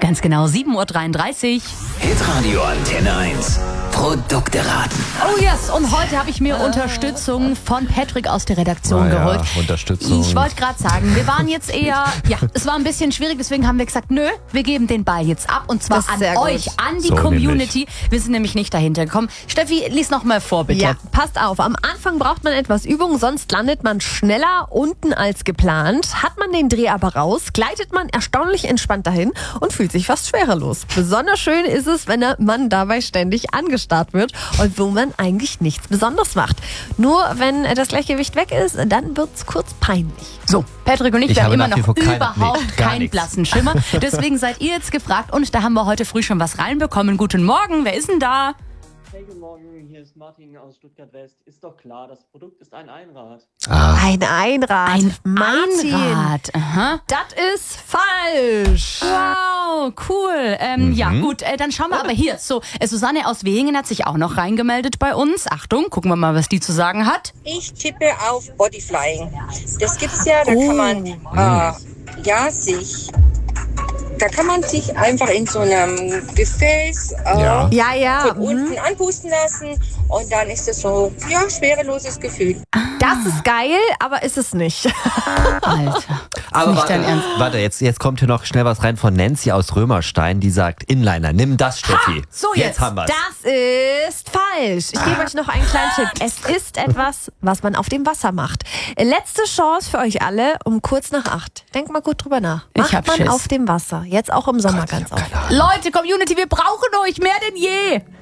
Ganz genau, 7.33 Uhr. Hitradio Antenne 1. Produkte raten. Oh yes, und heute habe ich mir Unterstützung von Patrick aus der Redaktion geholt. Unterstützung. Ich wollte gerade sagen, wir waren jetzt eher, es war ein bisschen schwierig, deswegen haben wir gesagt, nö, wir geben den Ball jetzt ab und zwar Das ist an sehr euch, gut. an die So Community. Wir sind nämlich nicht dahinter gekommen. Steffi, lies noch mal vor, bitte. Ja, passt auf. Am Anfang braucht man etwas Übung, sonst landet man schneller unten als geplant. Hat man den Dreh aber raus, gleitet man erstaunlich entspannt dahin und fühlt sich fast schwerelos. Besonders schön ist es, wenn der Mann dabei ständig angestarrt wird und wo man eigentlich nichts Besonderes macht. Nur wenn das Gleichgewicht weg ist, dann wird's kurz peinlich. So, Patrick und ich, Ich wir haben habe immer nach wie noch vor gar überhaupt keinen nichts. blassen Schimmer. Deswegen seid ihr jetzt gefragt und da haben wir heute früh schon was reinbekommen. Guten Morgen, wer ist denn da? Hey, guten Morgen, hier ist Martin aus Stuttgart West. Ist doch klar, das Produkt ist ein Einrad. Ein Einrad. Ein Martin, Einrad. Aha. das ist falsch. Wow, cool. Ja, gut, dann schauen wir aber hier. So, Susanne aus Wehingen hat sich auch noch reingemeldet bei uns. Achtung, gucken wir mal, was die zu sagen hat. Ich tippe auf Bodyflying. Das gibt's ja, da kann man da kann man sich einfach in so einem Gefäß Ja. von unten anpusten lassen und dann ist das so, schwereloses Gefühl. Das ist geil, aber ist es nicht. Alter, Aber nicht dein Ernst. warte, jetzt kommt hier noch schnell was rein von Nancy aus Römerstein, die sagt, Inliner, nimm das, Steffi. so jetzt. haben wir's. Das ist falsch. Ich gebe euch noch einen kleinen Tipp. Es ist etwas, was man auf dem Wasser macht. Letzte Chance für euch alle um kurz nach 8. Denkt mal gut drüber nach. Ich Macht hab man Schiss. auf dem Wasser. Jetzt auch im Sommer ganz oft. Leute, Community, wir brauchen euch mehr denn je.